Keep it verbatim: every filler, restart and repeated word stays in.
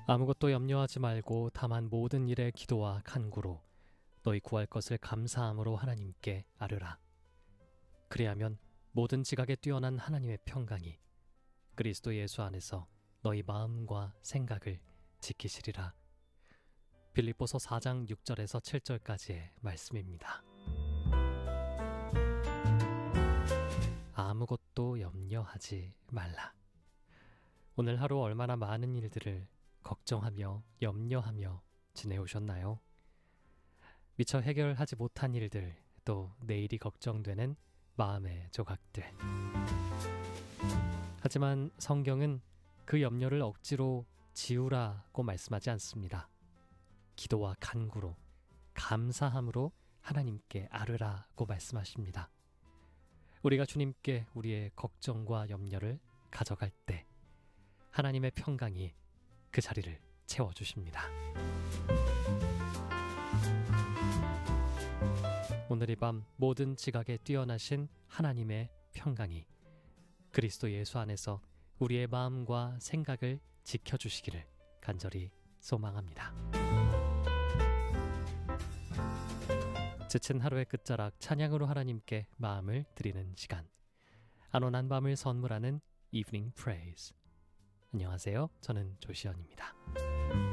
아무것도 염려하지 말고 다만 모든 일에 기도와 간구로 너희 구할 것을 감사함으로 하나님께 아뢰라. 그리하면 모든 지각에 뛰어난 하나님의 평강이 그리스도 예수 안에서 너희 마음과 생각을 지키시리라. 빌립보서 사 장 육 절에서 칠 절까지의 말씀입니다. 아무것도 염려하지 말라. 오늘 하루 얼마나 많은 일들을 걱정하며 염려하며 지내오셨나요? 미처 해결하지 못한 일들, 또 내일이 걱정되는 마음의 조각들. 하지만 성경은 그 염려를 억지로 지우라고 말씀하지 않습니다. 기도와 간구로, 감사함으로 하나님께 아뢰라고 말씀하십니다. 우리가 주님께 우리의 걱정과 염려를 가져갈 때 하나님의 평강이 그 자리를 채워주십니다. 오늘 이 밤 모든 지각에 뛰어나신 하나님의 평강이 그리스도 예수 안에서 우리의 마음과 생각을 지켜주시기를 간절히 소망합니다. 지친 하루의 끝자락 찬양으로 하나님께 마음을 드리는 시간, 안온한 밤을 선물하는 Evening Praise. 안녕하세요. 저는 조시연입니다.